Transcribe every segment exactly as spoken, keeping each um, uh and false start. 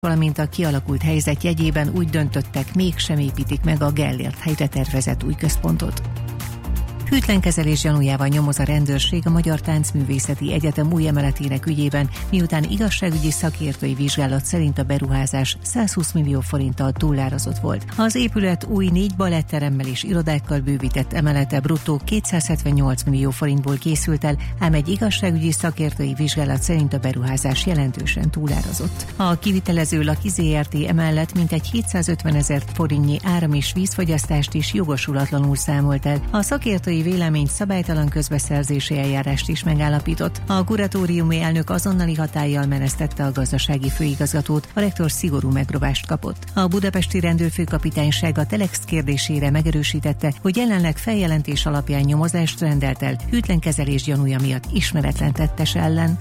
valamint a kialakult helyzet jegyében úgy döntöttek, mégsem építik meg a Gellért helyre tervezett új központot. Hűtlenkezelés gyanújával nyomoz a rendőrség a Magyar Táncművészeti Egyetem új emeletének ügyében, miután igazságügyi szakértői vizsgálat szerint a beruházás százhúsz millió forinttal túlárazott volt. Az épület új négy baletteremmel és irodákkal bővített emelete bruttó kétszázhetvennyolc millió forintból készült el, ám egy igazságügyi szakértői vizsgálat szerint a beruházás jelentősen túlárazott. A kivitelező Laki zé er té emellett mintegy hétszázötvenezer forintnyi áram- és vízfogyasztást is jogosulatlanul számolt el. A szakértői vélemény szabálytalan közbeszerzési eljárást is megállapított. A kuratóriumi elnök azonnali hatállyal menesztette a gazdasági főigazgatót, a rektor szigorú megrovást kapott. A budapesti rendőrfőkapitányság a Telex kérdésére megerősítette, hogy jelenleg feljelentés alapján nyomozást rendelt el hűtlenkezelés gyanúja miatt ismeretlen tettes ellen.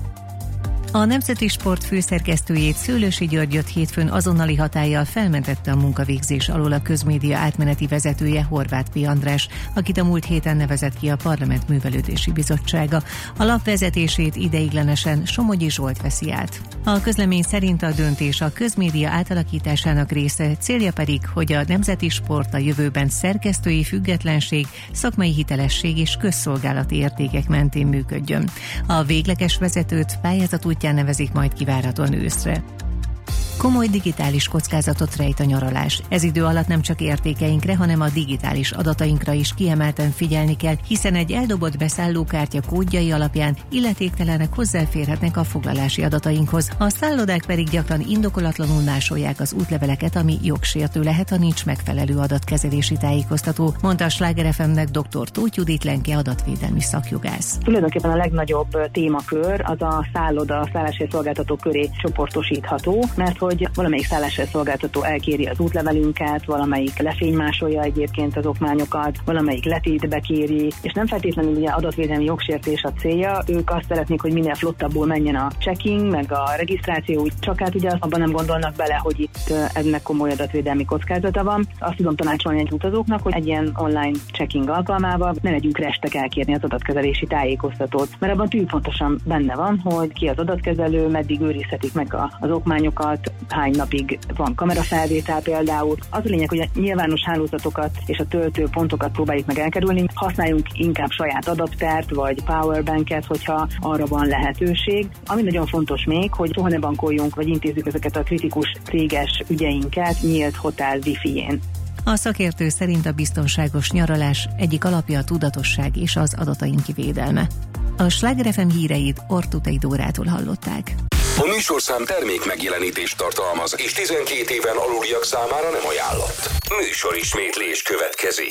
A Nemzeti Sport főszerkesztőjét, Szőlősi Györgyöt hétfőn azonnali hatállyal felmentette a munkavégzés alól a közmédia átmeneti vezetője, Horváth P. András, akit a múlt héten nevezett ki a Parlament Művelődési Bizottsága. A lap vezetését ideiglenesen Somogyi Zsolt veszi át. A közlemény szerint a döntés a közmédia átalakításának része, célja pedig, hogy a Nemzeti Sport a jövőben szerkesztői függetlenség, szakmai hitelesség és közszolgálati értékek mentén működjön. A végleges vezetőt pályázat útján nevezik majd ki várhatóan őszre. Komoly digitális kockázatot rejt a nyaralás. Ez idő alatt nem csak értékeinkre, hanem a digitális adatainkra is kiemelten figyelni kell, hiszen egy eldobott beszállókártya kódjai alapján illetéktelenek hozzáférhetnek a foglalási adatainkhoz. A szállodák pedig gyakran indokolatlanul másolják az útleveleket, ami jogsértő lehet, ha nincs megfelelő adatkezelési tájékoztató, mondta a Sláger ef em-nek dr. Tóth Judit Lenke adatvédelmi szakjogász. Tulajdonképpen a legnagyobb témakör az a szálloda, szálláshely szolgáltató köré csoportosítható, mert hogy valamelyik szálláshely szolgáltató elkéri az útlevelünket, valamelyik lefénymásolja egyébként az okmányokat, valamelyik letétbe kéri, és nem feltétlenül ugye adatvédelmi jogsértés a célja, ők azt szeretnék, hogy minél flottabbul menjen a checking, meg a regisztráció, csak hát ugye abban nem gondolnak bele, hogy itt ennek komoly adatvédelmi kockázata van. Azt tudom tanácsolni egy utazóknak, hogy egy ilyen online checking alkalmával ne legyünk restek elkérni az adatkezelési tájékoztatót, mert abban tűpontosan benne van, hogy ki az adatkezelő, meddig őrizhetik meg az okmányokat, hány napig van kamerafelvétel például. Az a lényeg, hogy a nyilvános hálózatokat és a töltőpontokat próbáljuk meg elkerülni. Használjunk inkább saját adaptert vagy powerbanket, hogyha arra van lehetőség. Ami nagyon fontos még, hogy soha ne bankoljunk, vagy intézzük ezeket a kritikus céges ügyeinket nyílt hotel wifi-jén. A szakértő szerint a biztonságos nyaralás egyik alapja a tudatosság és az adataink védelme. A Sláger ef em híreit Ortutei Dórától hallották. A műsorszám termék megjelenítést tartalmaz, és tizenkét éven aluliak számára nem ajánlott. Műsorismétlés következik.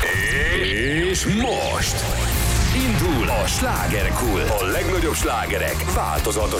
És most indul a Slágerkult. A legnagyobb slágerek változatos